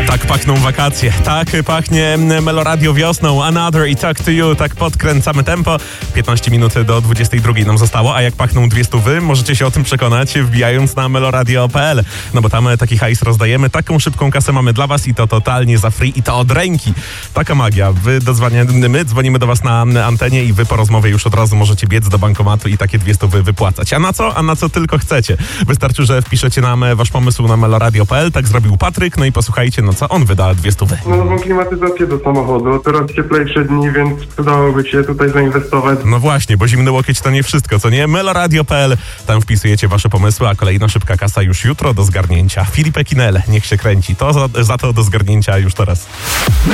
Tak pachną wakacje, tak pachnie Meloradio wiosną, Another i Talk to You, tak podkręcamy tempo. 15 minut do 22 nam zostało, a jak pachną 200 możecie się o tym przekonać wbijając na meloradio.pl, no bo tam taki hajs rozdajemy, taką szybką kasę mamy dla was i to totalnie za free i to od ręki. Taka magia, my dzwonimy do was na antenie i wy po rozmowie już od razu możecie biec do bankomatu i takie 200 wypłacać. A na co tylko chcecie. Wystarczy, że wpiszecie nam wasz pomysł na meloradio.pl, tak zrobił Patryk, no i posłuchajcie, no co on wyda 200. Nową klimatyzację do samochodu, teraz cieplejsze dni, więc przydałoby się tutaj zainwestować. No właśnie, bo zimny łokieć to nie wszystko, co nie? meloradio.pl, tam wpisujecie wasze pomysły, a kolejna szybka kasa już jutro do zgarnięcia. Filip Ekinel, niech się kręci, to za to do zgarnięcia już teraz.